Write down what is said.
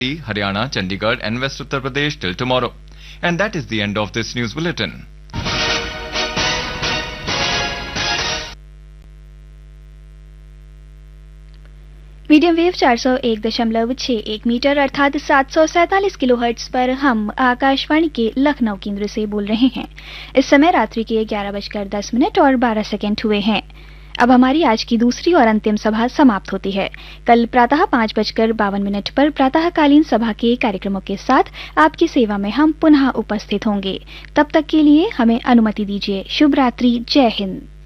Haryana, Chandigarh and West Uttar Pradesh till tomorrow. And that is the end of this news bulletin. Medium wave 401.61 metre अर्थात 747 kilohertz पर हम आकाशवाणी के लखनऊ केंद्र से बोल रहे हैं। इस समय रात्रि के 11:10 और 12 सेकंड हुए हैं। अब हमारी आज की दूसरी और अंतिम सभा समाप्त होती है। कल प्रातः 5:52 पर प्रातःकालीन सभा के कार्यक्रमों के साथ आपकी सेवा में हम पुनः उपस्थित होंगे। तब तक के लिए हमें अनुमति दीजिए। शुभ रात्रि। जय हिंद।